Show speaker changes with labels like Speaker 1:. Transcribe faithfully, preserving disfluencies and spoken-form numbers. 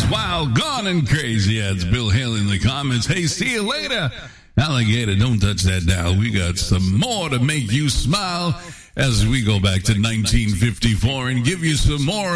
Speaker 1: wild, gone and crazy. Yeah, it's Bill Haley in the comments. Hey, see you later. Alligator, don't touch that dial. We got some more to make you smile as we go back to nineteen fifty-four and give you some more